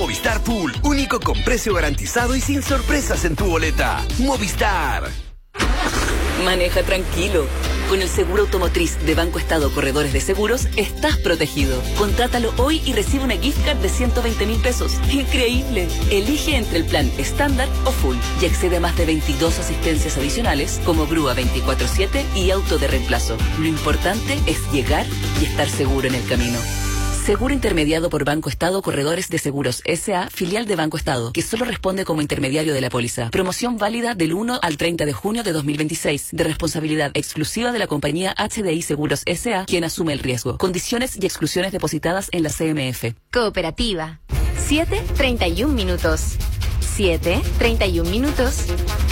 Movistar Pool, único con precio garantizado y sin sorpresas en tu boleta. Movistar. Maneja tranquilo. Con el seguro automotriz de Banco Estado Corredores de Seguros, estás protegido. Contrátalo hoy y recibe una gift card de 120.000 pesos. ¡Increíble! Elige entre el plan estándar o full y accede a más de 22 asistencias adicionales como grúa 24/7 y auto de reemplazo. Lo importante es llegar y estar seguro en el camino. Seguro intermediado por Banco Estado Corredores de Seguros S.A., filial de Banco Estado, que solo responde como intermediario de la póliza. Promoción válida del 1 al 30 de junio de 2026, de responsabilidad exclusiva de la compañía HDI Seguros S.A., quien asume el riesgo. Condiciones y exclusiones depositadas en la CMF. Cooperativa. 7:31 minutos. 7:31 minutos.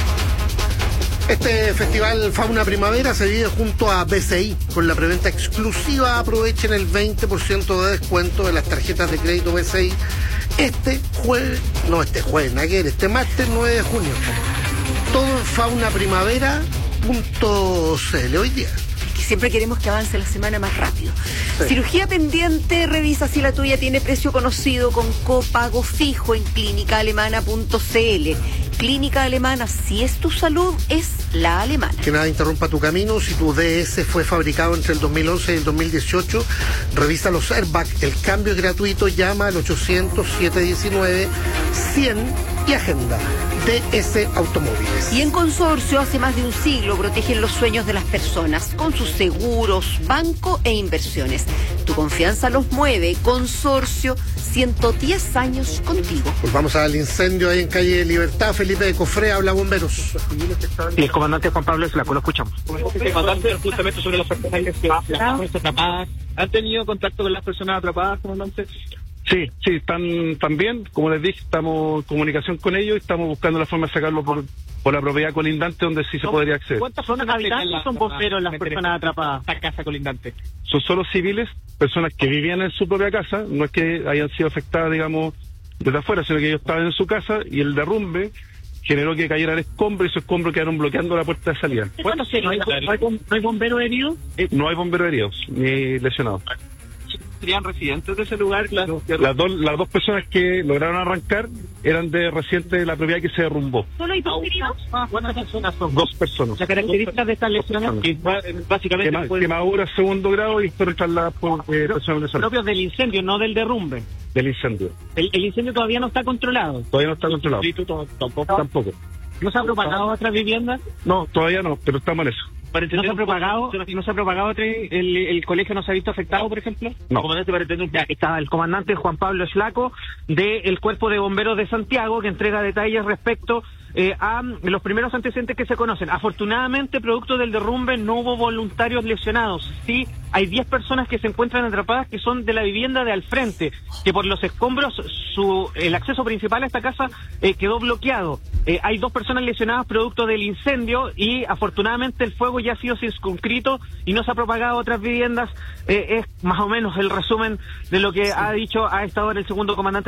Este festival Fauna Primavera se vive junto a BCI. Con la preventa exclusiva aprovechen el 20% de descuento de las tarjetas de crédito BCI este martes 9 de junio. Todo en faunaprimavera.cl hoy día. Siempre queremos que avance la semana más rápido. Sí. Cirugía pendiente, revisa si la tuya tiene precio conocido con copago fijo en clínicaalemana.cl. Clínica Alemana, si es tu salud, es la alemana. Que nada interrumpa tu camino. Si tu DS fue fabricado entre el 2011 y el 2018, revisa los airbags. El cambio es gratuito. Llama al 800-719-100 y agenda. DS Automóviles. Y en Consorcio, hace más de un siglo, protegen los sueños de las personas con sus seguros, banco e inversiones. Tu confianza los mueve. Consorcio, 110 años contigo. Pues vamos al incendio ahí en calle Libertad. Felipe de Cofré, habla bomberos. Y el comandante Juan Pablo Slaco, lo escuchamos. El comandante, justamente sobre las personas que atrapadas. ¿Han tenido contacto con las personas atrapadas, comandante? Sí, están bien. Como les dije, estamos en comunicación con ellos y estamos buscando la forma de sacarlo por la propiedad colindante donde sí se podría acceder. ¿Cuántas son habitantes son bomberos las personas atrapadas? Esta casa colindante. Son solo civiles, personas que vivían en su propia casa, no es que hayan sido afectadas, digamos, desde afuera, sino que ellos estaban en su casa y el derrumbe generó que cayeran escombros y esos escombros quedaron bloqueando la puerta de salida. ¿Cuántos ¿No hay bomberos heridos? No hay bomberos heridos ni lesionados. ¿Serían residentes de ese lugar? Las dos personas que lograron arrancar eran de residentes de la propiedad que se derrumbó. ¿Solo hay dos heridos? ¿Cuántas personas son? 2 personas. ¿Las características de estas lesiones? Básicamente quemaduras segundo grado y fueron trasladadas por personas de salud. Propios del incendio, no del derrumbe. Del incendio. El incendio todavía no está controlado. Todavía no está controlado. Tampoco. ¿No se ha propagado a otras viviendas? No, todavía no, pero estamos en eso. ¿No se ha propagado el colegio no se ha visto afectado, por ejemplo? No. Está el comandante Juan Pablo Slaco del Cuerpo de Bomberos de Santiago, que entrega detalles respecto a los primeros antecedentes que se conocen. Afortunadamente, producto del derrumbe, no hubo voluntarios lesionados. Sí, hay 10 personas que se encuentran atrapadas que son de la vivienda de al frente, que por los escombros el acceso principal a esta casa quedó bloqueado. Hay 2 personas lesionadas producto del incendio y afortunadamente el fuego ya ha sido circunscrito y no se ha propagado a otras viviendas. Es más o menos el resumen de lo que ha dicho a esta hora el segundo comandante